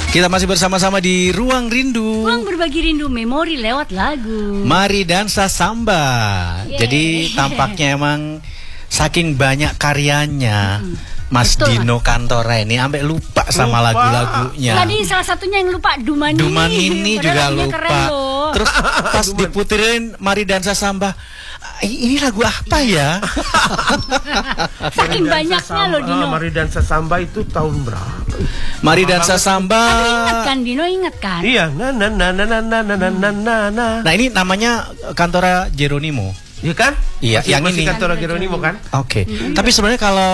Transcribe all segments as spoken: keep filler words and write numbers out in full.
Kita masih bersama-sama di Ruang Rindu. Ruang berbagi rindu memori lewat lagu. Mari dansa samba. Yeah. Jadi tampaknya emang saking banyak karyanya, hmm. Mas Betul, Dino Mas. Kantora ini sampai lupa sama lupa. lagu-lagunya. Tadi salah satunya yang lupa Dumanini. Dumanini juga lupa. Terus pas diputerin Mari Dansa Samba, ini lagu apa ya? Saking banyaknya loh Dino. Mari Dansa Samba itu tahun berapa? Mari Dansa Samba. Ingat kan Dino, ingat kan? Iya, na na na na na na na na na. Nah ini namanya Kantora Geronimo. Iya kan? Iya, masih, yang masih ini Kantora Geronimo kan? Oke. Okay. Hmm. Tapi sebenarnya kalau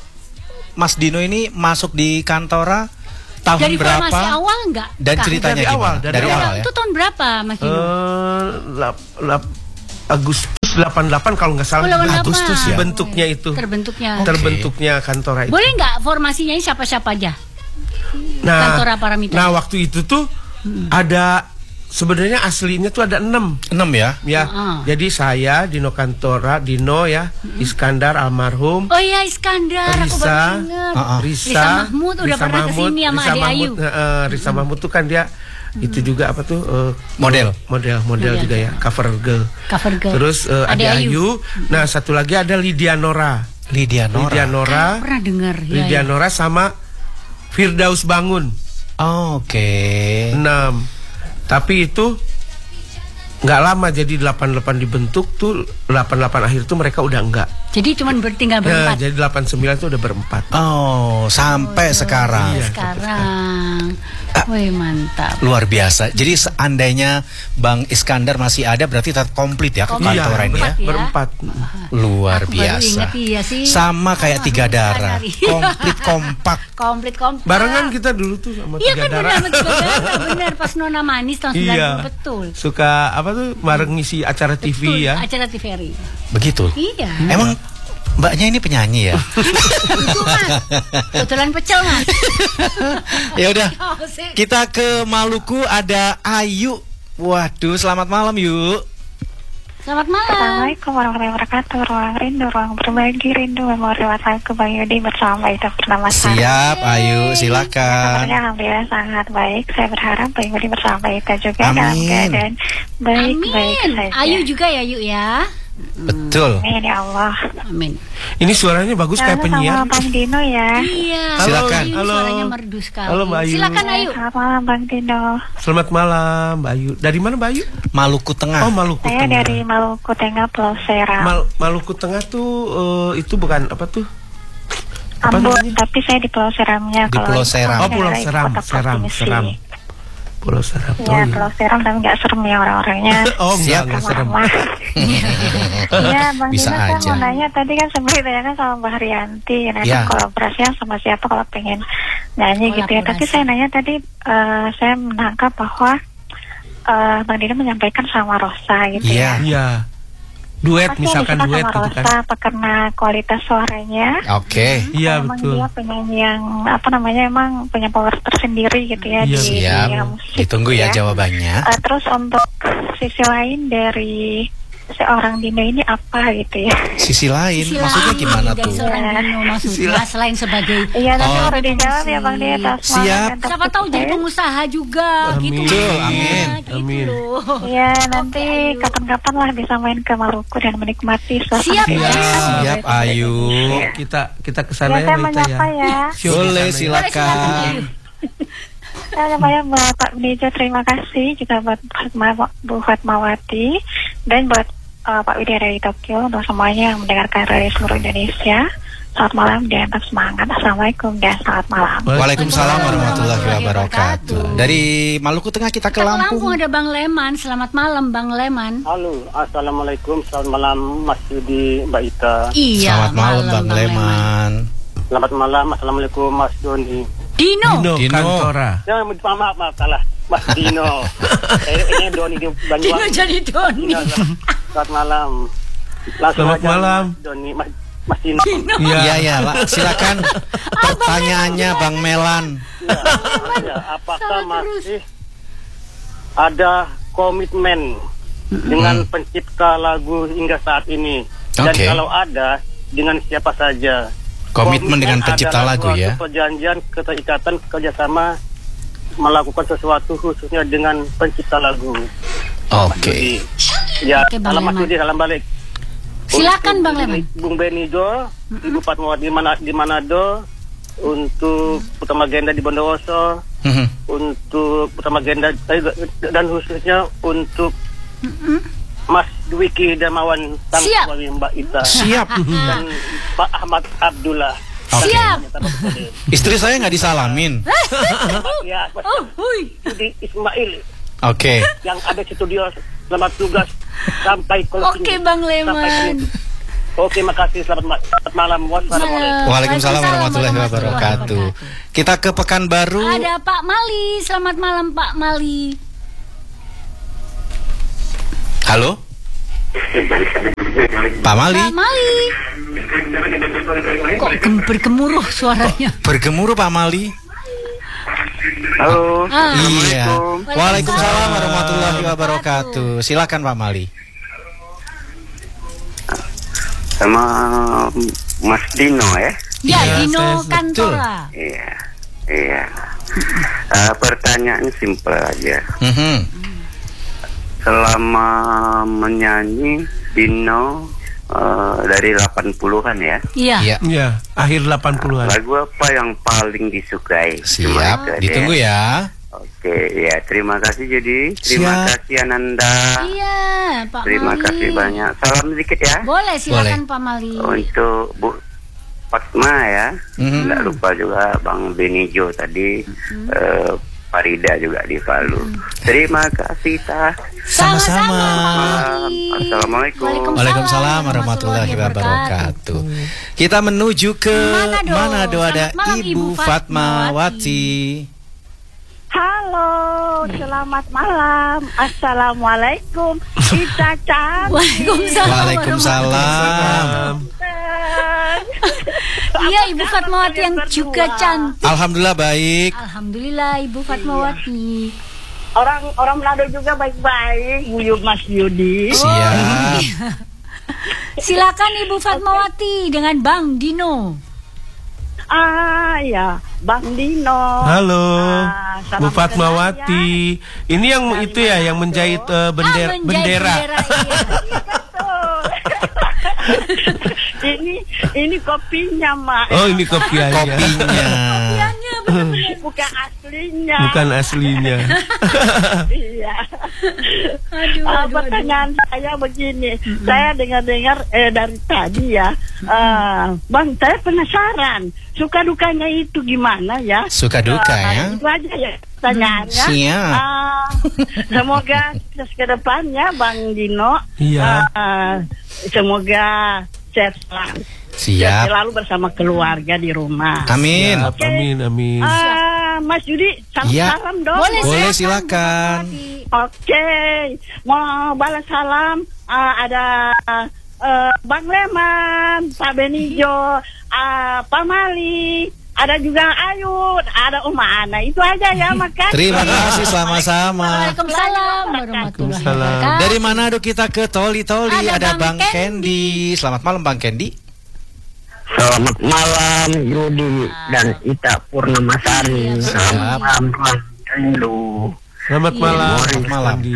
Mas Dino ini masuk di Kantora tahun dari berapa? Dari formasi awal enggak? Dan Kak? ceritanya dari gimana? awal, dari, dari awal. awal ya? Itu tahun berapa Mas Dino? Uh, lap, lap, Agustus delapan puluh delapan kalau nggak salah. Oh, Agustus ya? Bentuknya itu. Terbentuknya. Okay. Terbentuknya Kantora itu. Boleh nggak formasinya ini siapa-siapa aja? Nah, Kantora Paramita. Nah waktu itu tuh hmm. ada sebenarnya aslinya tuh ada enam. Enam ya? Ya. Uh-huh. Jadi saya Dino Kantora, Dino ya, uh-huh. Iskandar almarhum. Oh iya Iskandar, Risa, aku baru ingat. Uh-uh. Risa, Risa Mahmud udah Risa pernah kesini sama Risa Ade Ayu. Uh, Risa uh-huh. Mahmud tuh kan dia uh-huh. itu juga apa tuh uh, model, model, model juga ya, cover girl. Cover girl. Terus uh, Ade, Ade Ayu. Ayu. Nah satu lagi ada Lydia Nora. Lydia Nora. Lydia Nora. Kan pernah dengar. Lydia ya, Nora ya. Sama Firdaus Bangun. Oh, oke. Okay. enam. Tapi itu nggak lama, jadi delapan puluh delapan dibentuk tuh, delapan puluh delapan akhir tuh mereka udah enggak. Jadi cuman bertinggal berempat. Nah, jadi delapan puluh sembilan tuh udah berempat. Oh, sampai oh, sekarang. Iya, sekarang. Wih, mantap. Luar biasa. Jadi seandainya Bang Iskandar masih ada, berarti tetap komplit ya kantoran iya, ya. Berempat. Luar Aku biasa. Iya sih. Sama kayak oh, Tiga Darah. Komplit kompak. Komplit kompak. Barengan kita dulu tuh sama iya, Tiga kan Darah. Iya kan Tiga Darah, benar pas Nona Manis tahun sembilan puluh iya. betul. Suka apa tuh bareng ngisi acara T V betul, ya. Acara T V R I. Begitu. Iya. Emang Mbaknya ini penyanyi ya? Itu Mas, kebetulan pecel Mas. Ya udah, kita ke Maluku ada Ayu. Waduh, selamat malam Yuk. Selamat malam. Assalamualaikum warahmatullahi wabarakatuh. Ruang rindu, ruang berbagi rindu memori lagu Bang Yudi bersama Ida Purnama. Siap, Ayu, silakan. Ya, alhamdulillah sangat baik. Saya berharap Bang Yudi bersama Ida juga Amin. dalam keadaan baik-baik saja. Ayu juga ya Yuk ya. Betul. Amin ya Allah. Amin. Ini suaranya bagus Halo, kayak penyiar. Sama Bang Dino ya. Iya. Silakan. Ayu, Halo. suaranya merdu sekali. Halo Mbak Ayu. Silakan Ayu. Selamat malam Bang Dino. Selamat malam Mbak Ayu. Dari mana Mbak Ayu? Maluku Tengah. Oh Maluku Saya Tengah. dari Maluku Tengah, Pulau Seram. Mal Maluku Tengah tuh uh, itu bukan apa tuh? Apa Ambon, namanya? Tapi saya di Pulau Seramnya. Di Pulau Seram. Oh Pulau Seram, Seram, Seram. Pulau Seram. Iya, Pulau Seram tapi nggak serem ya orang-orangnya. Oh enggak, enggak serem. Iya, Bang Bisa Dino, saya aja. mau nanya tadi kan sebenarnya ditanyakan sama Mbak Haryanti, nah ya. kolaborasinya sama siapa kalau pengen nyanyi gitu ya. Tapi saya nanya tadi, uh, saya menangkap bahwa uh, Bang Dino menyampaikan sama Rosa gitu ya. ya. Iya. Duet, Pasti misalkan duet sama gitu Rosa, kan. apa karena kualitas suaranya. Oke. Hmm, Iya memang betul. dia penyanyi yang apa namanya emang punya power tersendiri gitu ya Iya, di siap. dunia musik. Ditunggu ya gitu jawabannya. Uh, terus untuk sisi lain dari seorang Dino ini apa gitu ya? Sisi lain, Sisi maksudnya lain gimana dari tuh? seorang Dino maksudnya selain sebagai Iya, nanti Oh. baru dijawab ya Bang Dino. Siap. siapa tahu jadi pengusaha juga Amin. gitu. Betul, maksudnya, amin. Gitu Amin. loh. Iya, nanti Ayu. kapan-kapan lah bisa main ke Maluku dan menikmati suasana. Siap, yang ya. enak. Siap Ayu. Kita kita kesana Ya, ya saya Mbak Ita menyapa ya. Siap, Boleh, kesana ya. silakan. Saya namanya Mbak Pak Benijo, terima kasih juga buat Bu Fatmawati dan buat uh, Pak Widya dari Tokyo untuk semuanya yang mendengarkan dari seluruh Indonesia. Selamat malam dan tetap semangat. Assalamualaikum dan selamat malam. Waalaikumsalam warahmatullahi wabarakatuh. Dari Maluku Tengah kita ke Kita ke Lampung. Lampung ada Bang Leman. Selamat malam Bang Leman. Halo, assalamualaikum, selamat malam Mas Yudi, Mbak Ita. Iya. Selamat malam Bang Leman. Selamat malam, assalamualaikum Mas Doni. Dino. Dino, Dino. Kantora. Ya, maaf, maaf, maaf salah, Mas Dino. Saya ini Doni di Dino Banyuwangi. jadi Doni. Dino, selamat malam. Langsung Selamat aja, malam. Mas Doni, Mas, Mas Dino. Dino. Iya ya, lah. Silakan pertanyaannya Bang Melan. Ya, ya, apakah Salah masih ada komitmen dengan pencipta lagu hingga saat ini? Dan Oke. kalau ada, dengan siapa saja? Komitmen dengan pencipta adalah lagu suatu ya. perjanjian keterikatan kerjasama melakukan sesuatu khususnya dengan pencipta lagu. Oke. Ya, Oke, Bang salam Mas Leman. Yudi, salam balik. Silakan, Untuk Bang Leman. Bung Benido, Ibu Fatmawati di mana di Manado, untuk Putra Magenda di Bondowoso, Mhm. untuk Putra Magenda eh, dan khususnya untuk Mas Dwiki Darmawan sang Siap. suami Mbak Ita Siap. dan Pak Ahmad Abdullah. Oke. Siap. Istri saya nggak disalamin. Ya, Mas Oh, hui. Yudi Ismail Oke. yang ada di studio, selamat tugas sampai closing. Oke, Bang Sampai Leman. penutup. Oke, makasih, selamat, ma- selamat malam. Wassalamualaikum. Waalaikumsalam warahmatullahi wabarakatuh. Kita ke Pekanbaru. Ada Pak Mali. Selamat malam, Pak Mali. Halo. Pak Mali. Pak Mali. Kok gem- bergemuruh suaranya? Bergemuruh Pak Mali. Halo. Ah. Iya. Waalaikumsalam Waalaikumsalam warahmatullahi wabarakatuh. Silakan Pak Mali. Sama Mas Dino ya. Ya, Iya, Dino saya- Kantora. Iya. Iya. Eh, pertanyaan simpel aja. Mhm. Selama menyanyi Dino eh, dari delapan puluhan ya. Iya. Iya. Ya, akhir delapan puluhan. Lagu apa yang paling disukai? Cuma itu Siap. aja Ditunggu ya. Oke, ya terima kasih Jadi. Terima Siap. kasih Ananda. Iya, Pak Terima Mali. kasih banyak. Salam sedikit ya. Boleh, silakan Boleh. Pak Mali. Untuk Bu Fatma ya. Mhm. Tidak lupa juga Bang Benijo tadi. eh, Farida juga di Palu. Terima kasih Tah. Sama-sama, Sama-sama. Pak Mali. Assalamualaikum. Waalaikumsalam warahmatullahi wabarakatuh. Kita menuju ke Manado. Manado ada Selamat malam, Ibu Ibu Fatmawati. Halo, selamat malam. Assalamualaikum. Ica Chan. Waalaikumsalam. Waalaikumsalam. Iya, Ibu Fatmawati yang juga cantik. Alhamdulillah baik. Alhamdulillah, Ibu Fatmawati. Orang orang Manado juga baik-baik. Buyut Mas Yudi. Siap. Silakan Ibu Fatmawati dengan Bang Dino. Ah ya, Bang Dino. Halo, Ah, salam Bu Fatmawati. Ini yang Dari itu ya, yang menjahit eh, bender- Ah, menjahit bendera. bendera, iya. ini ini kopinya, Mak. Oh, ini kopiannya. Kopinya. Kopiannya benar-benar. Bukan aslinya. Bukan aslinya. Iya. Aduh, Ah, aduh, aduh. pertanyaan saya begini, saya dengar-dengar eh, dari tadi ya, eh, Bang, saya penasaran, suka dukanya itu gimana ya? Suka duka Ah, ya. Itu aja ya pertanyaannya. Siap. Ah, semoga sukses ke depannya, Bang Dino. Iya. Ah, semoga sehat selalu. Siap. Selalu bersama keluarga di rumah. Amin. Siap, amin, amin. Ah, Mas Yudi, salam, Iya. salam dong. Boleh, Boleh, silakan, silakan. Bu Fatmawati. Oke, mau balas salam. Ah, ada eh, Bang Leman, Pak Benijo, ah, Pak Mali, ada juga Ayun, ada Uma Ana. Itu aja ya, makasih. Terima kasih sama-sama. Waalaikumsalam warahmatullahi Waalaikumsalam. wabarakatuh. Dari Manado kita ke Toli-Toli Ada ada, Bang Bang Candy. Candy. Selamat malam Bang Candy. Selamat malam Yudi dan Ita Purnamasari. Selamat malam Tuan Rindu. Selamat malam, Selamat Mas malam. Andi.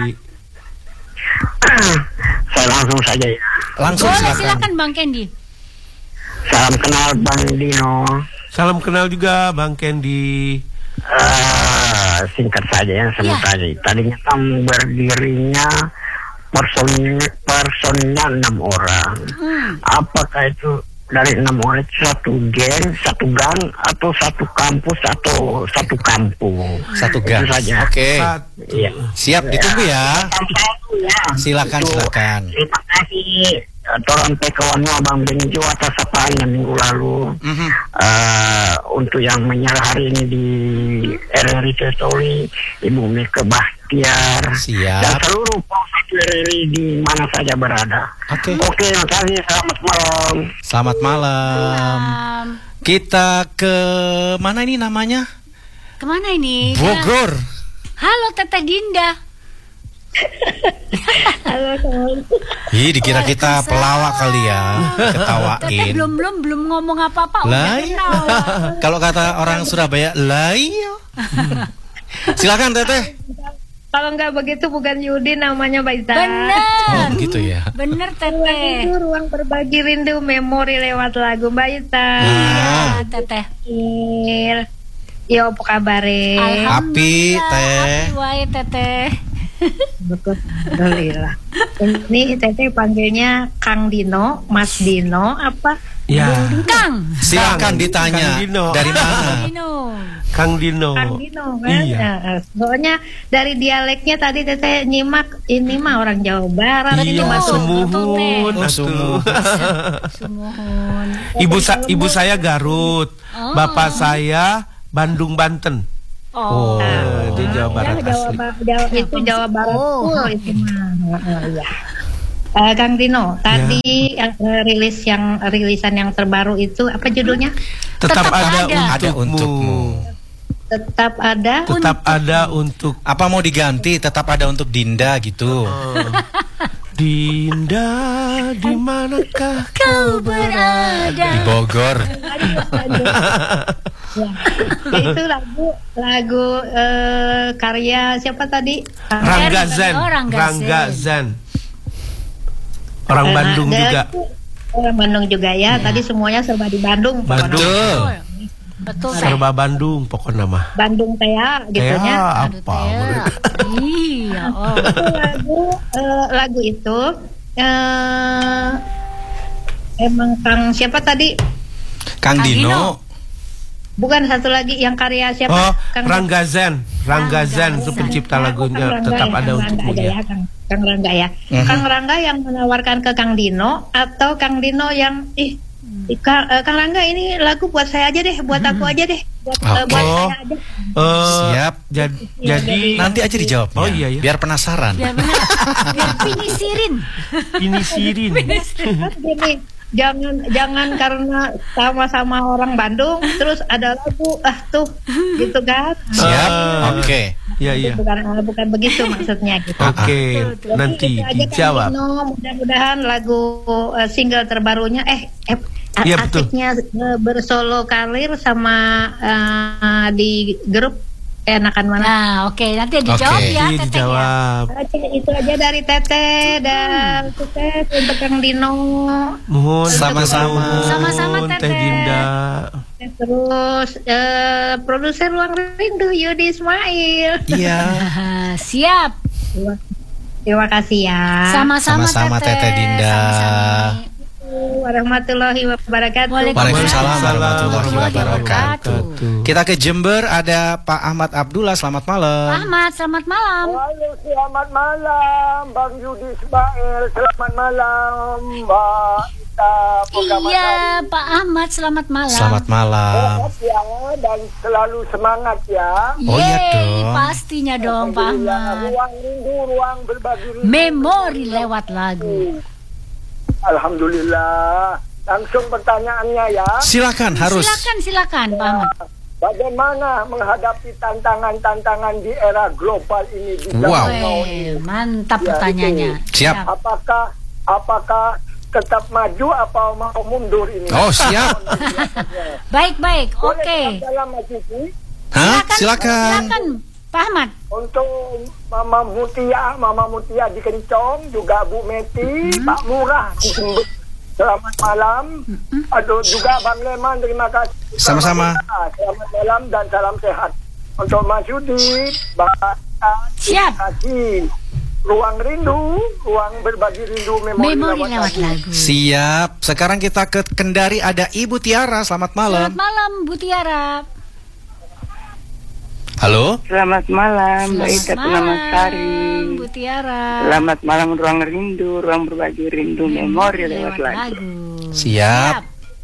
Saya langsung saja ya. Langsung Boleh, silakan. silakan Bang Candy. Salam kenal Bang Dino. Salam kenal juga Bang Candy. Eh, singkat saja ya sama Ya. tadi. Tadinya kan berdirinya person personnya enam orang. Hmm. Apakah itu dari enam orang itu satu geng, satu gang, atau satu kampus, atau satu kampung? Satu Itu gang. saja. Oke. Satu. Iya. Siap ditunggu ya. Satu ya. Silakan Itu. silakan. Terima kasih Toran Pekawannya Bang Benjo atas sapaan yang minggu lalu. Mhm. Eh, untuk yang menyerah hari ini di R R I Toli, Ibu Mika Bahtiar, Siap. dan seluruh pengurus R R I di mana saja berada. Oke. Oke, terima kasih. Selamat malam. Selamat malam. Um, Kita ke mana ini namanya? kemana ini? Bogor. Halo Teteh Dinda. Ih, dikira kita Waalaikumsalam. pelawak kali ya, Teteh ketawain. belum belum belum ngomong apa-apa udah Lah, iya. ketawa. Kalau kata orang Surabaya, lah iya. Silakan Teteh. Kalau nggak begitu bukan Yudi namanya Baita. Bener. Oh gitu ya. Bener Ruang Teteh. rindu, ruang berbagi rindu, memori lewat lagu Baita. Iya Teteh. Yo, apa kabar? Api, Teh. Api wae Teteh. Alhamdulillah. Ini Teteh panggilnya Kang Dino, Mas Dino, apa? Ya. Kang. Silakan ditanya. Kang Dino. Dari mana? Dino. Kang Dino. Kang Dino kan? Iya. Nah, soalnya dari dialeknya tadi Teteh nyimak ini mah orang Jawa Barat ini Iya, masuk. sumuhun. Oh, atuh. sumuhun. Sumohon. Ibu sa ibu saya Garut, Oh. bapak saya Bandung Banten. Oh. Eh, di Jawa Barat Ya, Jawa, asli. Ba- Jawa- itu Jawa Barat Oh. full itu mah. Oh, iya. Eh, Kang Dino, tadi yang, eh, rilis yang rilisan yang terbaru itu apa judulnya? Tetap, Tetap ada, ada. Ada untukmu. untukmu. Tetap ada. Tetap ada untuk Apa mau diganti? Tetap ada untuk Dinda gitu. Dinda, di manakah Kau berada. Di Bogor. Ya, itu lagu lagu eh, karya siapa tadi? Rangga Zen, Oh, Rangga Rangga Zen. Zen. Orang Eh, Bandung dia juga. itu Orang Bandung juga ya. Tadi semuanya serba di Bandung. pokoknya. Betul. Betul Teh. Serba Bandung pokoknya mah. Bandung Tea gitu Ya, ya. Aduh, apa? Teh. Iya. Oh. Itu lagu eh, lagu itu eh emang Kang siapa tadi? Kang Kang Dino. Dino. Bukan satu lagi yang karya siapa? Oh, Kang Rangga Zen, Rangga Zen itu pencipta Ya, lagunya Kang Rangga Tetap ya, Ada Kang Untukmu Rangga aja ya. ya, Kang, Kang Rangga ya. Mhm. Kang Rangga yang menawarkan ke Kang Dino atau Kang Dino yang ih ih, Kang, eh, Kang Rangga ini lagu buat saya aja deh, buat aku aja deh, buat eh, buat Oke. saya aja. Eh, Siap. Jadi, Ya, jadi Nanti aja dijawabnya. Oh, iya, iya. Biar penasaran. Biar benar. Biar pinisirin. ini Sirin. Kan gini, jangan jangan karena sama-sama orang Bandung terus ada lagu ah tuh gitu kan. Siap. Ah. Oke. Iya, iya. Bukan bukan begitu maksudnya gitu. Oke, Jadi nanti itu aja, Kang dijawab. Dino. Mudah-mudahan lagu eh, single terbarunya eh, eh Iya, betul. asiknya eh, bersolo karir sama eh, di grup enakan mana? Nah, oke, nanti dijawab Oke. ya Iya, Teteh ya. dijawab. Oke, itu aja dari Teteh dan sukses untuk Kang Dino. Mohon Sama-sama. Sama-sama, Teh Teteh. Dinda. Terus eh, produser Ruang Rindu Yudi Ismail. Iya. Ah, siap. Terima kasih ya. Sama-sama Sama-sama, Teteh Dinda. Sama-sama. Warahmatullahi wabarakatuh. Waalaikumsalam warahmatullahi warahmatullahi wabarakatuh. wabarakatuh. Kita ke Jember, ada Pak Ahmad Abdullah. Selamat malam. Ahmad, selamat malam. Halo, selamat malam Bang Yudi Ismail. Selamat malam Mbak Ita. Iya, Pak Ahmad, selamat malam. Selamat malam. Sehat ya dan selalu semangat ya. Oh, iya Yeay, dong. pastinya dong Pak Alhamdulillah, Ahmad. ruang rindu, ruang berbagi rindu. Memori lewat lagu. Alhamdulillah. Langsung pertanyaannya ya. Silakan harus. Silakan, silakan Pak Ahmad. Bagaimana menghadapi tantangan-tantangan di era global ini di Wow. zaman now ini? Weh, mantap Ya, pertanyaannya. Siap. Apakah apakah tetap maju apa mau mundur ini? Oh, siap. Baik, baik. Boleh Oke. dalam Mas Yudi? Hah? Silakan. Silakan Pak Ahmad. Untuk Mama Mutia, Mama Mutia di Kencong, juga Bu Meti, Hmm. Pak Murah di Jember. Selamat malam. Aduh, juga Bang Leman, terima kasih. Sama-sama. Selamat malam dan salam sehat. Untuk Mas Yudi, Bang Ata, Siap. terima kasih. Ruang rindu, ruang berbagi rindu, memori, Memori lewat lewat lagu. lagu. Siap. Sekarang kita ke Kendari, ada Ibu Tiara. Selamat malam. Selamat malam Bu Tiara. Halo. Selamat malam, Mbak Ita Punamasari. Bu Tiara. Selamat malam, ruang rindu, ruang berbagi rindu, memori lewat lagu. Siap.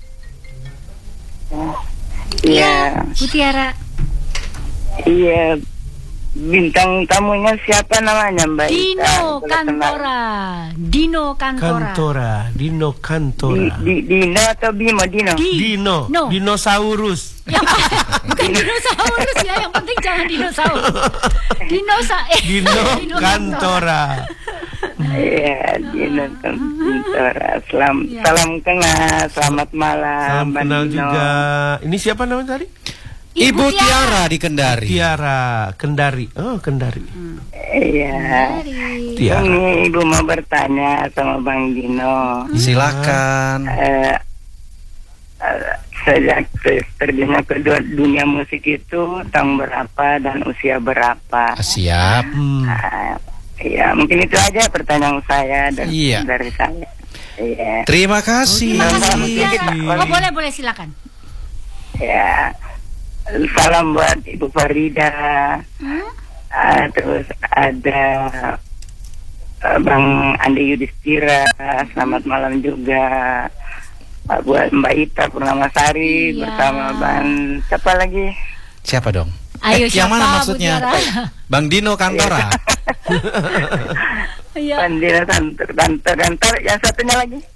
Iya, Bu Tiara. iya. Bintang tamunya siapa namanya, Mbak Ita? Dino Boleh kenal? Kantora. Dino Kantora. Kantora, Dino Di, Kantora. di, Dino atau Bimo? Dino? Di- Dino, No. dinosaurus. Yang bukan dinosaurus ya, yang penting jangan dinosaurus. Dinosa eh Dino Kantora. Iya, Dino Kantora. Selam, Ya. Salam kenal, selamat malam, Salam Mbak kenal Dino. juga. Ini siapa namanya tadi? Ibu Tiara di Kendari. Tiara Kendari. Oh, Kendari. Iya. Tiara. Ini Ibu mau bertanya sama Bang Dino. Silakan. Eh, eh, sejak terjunnya ke du- dunia musik itu tahun berapa dan usia berapa? Siap. Hmm. Nah, iya, mungkin itu aja pertanyaan saya dari, Iya. dari saya. Iya. Terima kasih. Terima kasih. Mungkin Tiara. kita- Oh boleh boleh silakan. Ya. Salam buat Ibu Farida. Hmm? Ah, terus ada uh, Bang Andi Yudhistira, selamat malam juga. Uh, buat Mbak Ita Purnamasari Iya. bersama Bang siapa lagi? Siapa dong? Ayo, Eh, yang siapa, mana Bu maksudnya? Tiara? Bang Dino Kantora. Iya. Bang Dina Tanter, Tanter, Tanter, yang satunya lagi?